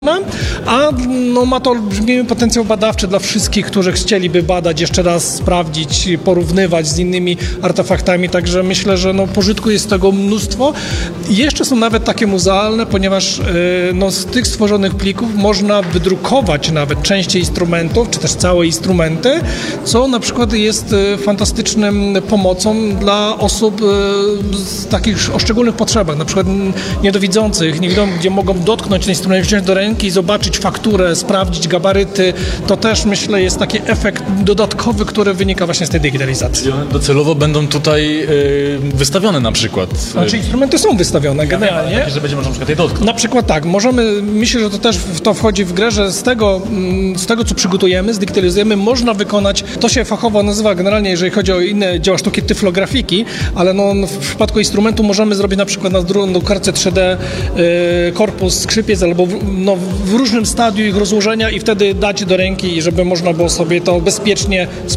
A ma to olbrzymi potencjał badawczy dla wszystkich, którzy chcieliby badać, jeszcze raz sprawdzić, porównywać z innymi artefaktami, także myślę, że pożytku jest tego mnóstwo. I jeszcze są nawet takie muzealne, ponieważ z tych stworzonych plików można wydrukować nawet części instrumentów, czy też całe instrumenty, co na przykład jest fantastycznym pomocą dla osób z takich o szczególnych potrzebach, na przykład niedowidzących, niewidomych, gdzie mogą dotknąć ten instrument, wziąć do ręki i zobaczyć fakturę, sprawdzić gabaryty. To też, myślę, jest taki efekt dodatkowy, który wynika właśnie z tej digitalizacji. I one docelowo będą tutaj wystawione na przykład. Znaczy instrumenty są wystawione generalnie. Takie, że będzie można na przykład je dotknąć. Na przykład tak, myślę, że to też w to wchodzi w grę, że z tego, co przygotujemy, zdigitalizujemy, można wykonać, to się fachowo nazywa generalnie, jeżeli chodzi o inne dzieła sztuki, tyflografiki, ale w przypadku instrumentu możemy zrobić na przykład na kartce 3D korpus skrzypiec albo w różnym stadium ich rozłożenia i wtedy dać do ręki, żeby można było sobie to bezpiecznie